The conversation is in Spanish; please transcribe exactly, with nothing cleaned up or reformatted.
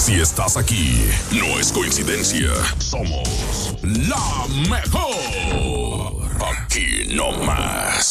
Si estás aquí, no es coincidencia. Somos la mejor. Aquí no más.